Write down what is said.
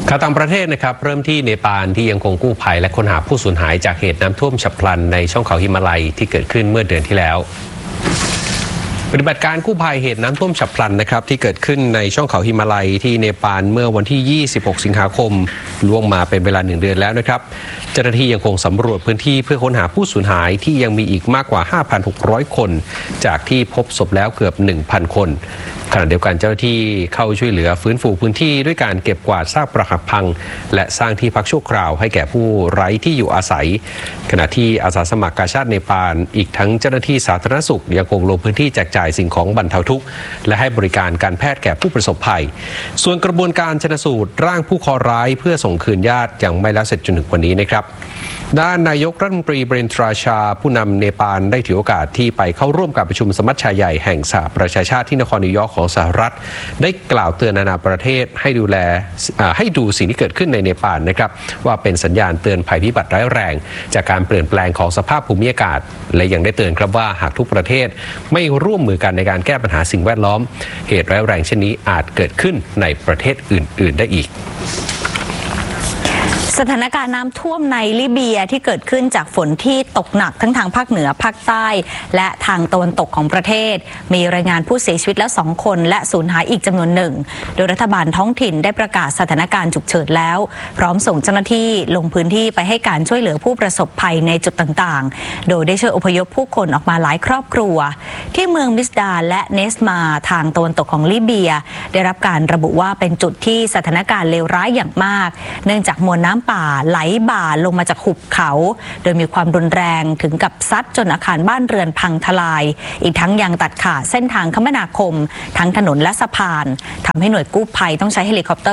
ข่าวต่างประเทศนะครับเริ่มที่เนปาลที่ยังคงกู้ภัยและค้นหาผู้สูญหายจากเหตุน้ำท่วมฉับพลันในช่องเขาหิมาลัยที่เกิดขึ้นเมื่อเดือนที่แล้วปฏิบัติการกู้ภัยเหตุน้ำท่วมฉับพลันนะครับที่เกิดขึ้นในช่องเขาหิมาลัยที่เนปาลเมื่อวันที่ 26 สิงหาคมล่วงมาเป็นเวลา1 เดือนแล้วนะครับเจ้าหน้าที่ยังคงสำรวจพื้นที่เพื่อค้นหาผู้สูญหายที่ยังมีอีกมากกว่า 5,600 คนจากที่พบศพแล้วเกือบ 1,000 คนขณะเดียวกันเจ้าหน้าที่เข้าช่วยเหลือฟื้นฟูพื้นที่ด้วยการเก็บกวาดซากปรักหักพังและสร้างที่พักชั่วคราวให้แก่ผู้ไร้ที่อยู่อาศัยขณะที่อาสาสมัครกาชาดเนปาลอีกทั้งเจ้าหน้าที่สาธารณสุขยังคงลงพื้นที่แจกจ่ายสิ่งของบรรเทาทุกข์และให้บริการการแพทย์แก่ผู้ประสบภัยส่วนกระบวนการชันสูตรร่างผู้เคราะห์ร้ายเพื่อส่งคืนญาติยังไม่แล้วเสร็จจนถึงวันนี้นะครับด้านนายกรัฐมนตรีเบรนทราชาผู้นำเนปาลได้ถือโอกาสที่ไปเข้าร่วมการประชุมสมัชชาใหญ่แห่งสหประชาชาติที่นครนิวยอร์กของสหรัฐได้กล่าวเตือนนานาประเทศให้ดูสิ่งที่เกิดขึ้นในเนปาลนะครับว่าเป็นสัญญาณเตือนภัยพิบัติร้ายแรงจากการเปลี่ยนแปลงของสภาพภูมิอากาศและยังได้เตือนครับว่าหากทุกประเทศไม่ร่วมมือกันในการแก้ปัญหาสิ่งแวดล้อมเหตุร้ายแรงเช่นนี้อาจเกิดขึ้นในประเทศอื่นๆได้อีกสถานการณ์น้ำท่วมในลิเบียที่เกิดขึ้นจากฝนที่ตกหนักทั้งทางภาคเหนือภาคใต้และทางตะวันตกของประเทศมีรายงานผู้เสียชีวิตแล้ว2 คนและสูญหายอีกจำนวนหนึ่งโดยรัฐบาลท้องถิ่นได้ประกาศสถานการณ์ฉุกเฉินแล้วพร้อมส่งเจ้าหน้าที่ลงพื้นที่ไปให้การช่วยเหลือผู้ประสบภัยในจุดต่างๆโดยได้ช่วยอพยพผู้คนออกมาหลายครอบครัวที่เมืองมิสดาและเนสมาทางตะวันตกของลิเบียได้รับการระบุว่าเป็นจุดที่สถานการณ์เลวร้ายอย่างมากเนื่องจากมวลน้ำป่าไหลบ่าลงมาจากหุบเขาโดยมีความรุนแรงถึงกับซัดจนอาคารบ้านเรือนพังทลายอีกทั้งยังตัดขาดเส้นทางคมนาคมทั้งถนนและสะพานทำให้หน่วยกู้ภัยต้องใช้เฮลิคอปเตอร์